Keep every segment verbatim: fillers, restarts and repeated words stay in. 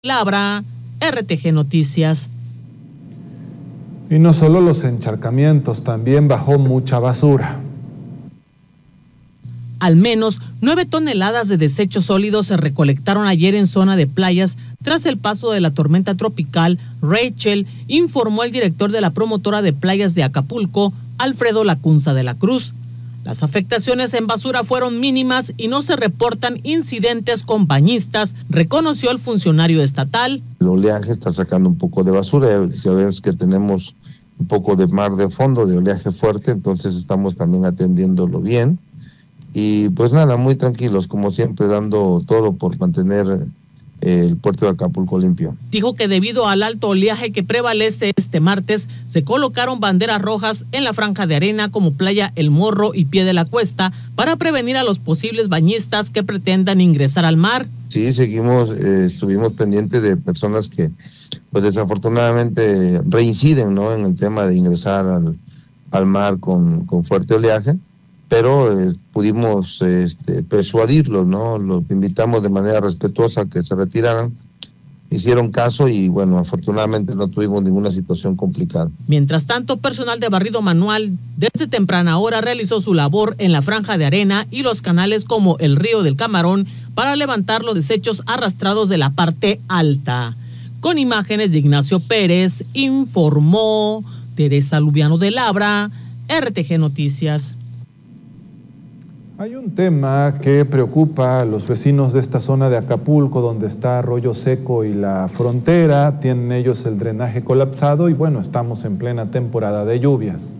Labra, R T G Noticias. Y no solo los encharcamientos, también bajó mucha basura. Al menos nueve toneladas de desechos sólidos se recolectaron ayer en zona de playas tras el paso de la tormenta tropical Rachel, informó el director de la promotora de playas de Acapulco, Alfredo Lacunza de la Cruz. Las afectaciones en basura fueron mínimas y no se reportan incidentes con bañistas, reconoció el funcionario estatal. El oleaje está sacando un poco de basura, ya ves que tenemos un poco de mar de fondo, de oleaje fuerte, entonces estamos también atendiéndolo bien. Y pues nada, muy tranquilos, como siempre, dando todo por mantener el puerto de Acapulco limpio. Dijo que debido al alto oleaje que prevalece este martes, se colocaron banderas rojas en la franja de arena como Playa El Morro y Pie de la Cuesta para prevenir a los posibles bañistas que pretendan ingresar al mar. Sí, seguimos, eh, estuvimos pendientes de personas que pues desafortunadamente reinciden, ¿no?, en el tema de ingresar al, al mar con, con fuerte oleaje, pero eh, pudimos este, persuadirlos, ¿no? Los invitamos de manera respetuosa a que se retiraran, hicieron caso y bueno, afortunadamente no tuvimos ninguna situación complicada. Mientras tanto, personal de barrido manual desde temprana hora realizó su labor en la franja de arena y los canales como el Río del Camarón para levantar los desechos arrastrados de la parte alta. Con imágenes de Ignacio Pérez, informó Teresa Lubiano de Labra, R T G Noticias. Hay un tema que preocupa a los vecinos de esta zona de Acapulco, donde está Arroyo Seco y la frontera. Tienen ellos el drenaje colapsado y bueno, estamos en plena temporada de lluvias.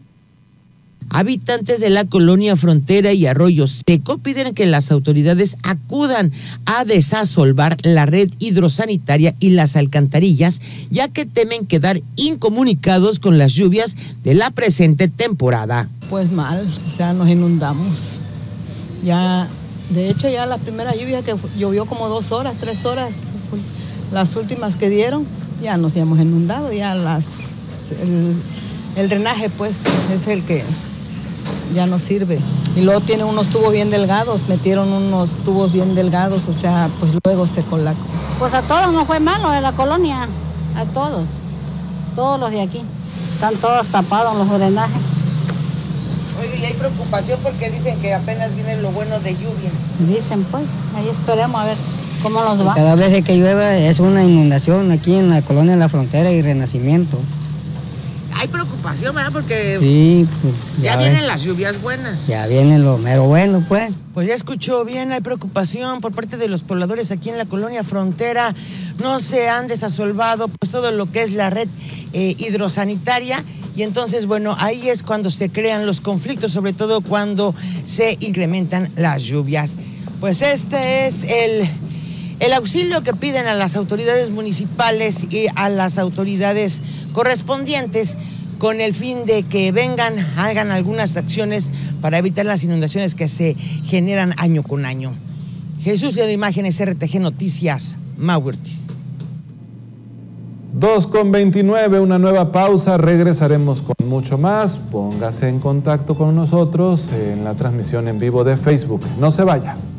Habitantes de la colonia Frontera y Arroyo Seco piden que las autoridades acudan a desasolvar la red hidrosanitaria y las alcantarillas, ya que temen quedar incomunicados con las lluvias de la presente temporada. Pues mal, o sea, nos inundamos. Ya, de hecho, ya la primera lluvia que llovió como dos horas, tres horas, las últimas que dieron, ya nos hemos inundado, ya las, el, el drenaje pues es el que ya no sirve. Y luego tiene unos tubos bien delgados, metieron unos tubos bien delgados, o sea, pues luego se colapsa. Pues a todos nos fue malo de la colonia, a todos, todos los de aquí. Están todos tapados los drenajes. Oye, y hay preocupación porque dicen que apenas viene lo bueno de lluvias. Dicen pues, ahí esperemos a ver cómo nos va. Cada vez que llueve es una inundación aquí en la colonia de la Frontera y Renacimiento. Hay preocupación, ¿verdad? Porque sí, pues, ya, ya vienen ves. las lluvias buenas. Ya vienen lo mero bueno, pues. Pues ya escuchó bien, hay preocupación por parte de los pobladores aquí en la colonia Frontera. No se han desasolvado pues todo lo que es la red eh, hidrosanitaria. Y entonces, bueno, ahí es cuando se crean los conflictos, sobre todo cuando se incrementan las lluvias. Pues este es el, el auxilio que piden a las autoridades municipales y a las autoridades correspondientes con el fin de que vengan, hagan algunas acciones para evitar las inundaciones que se generan año con año. Jesús de Imágenes, R T G Noticias, Mauertis. dos con veintinueve, una nueva pausa, regresaremos con mucho más. Póngase en contacto con nosotros en la transmisión en vivo de Facebook. No se vaya.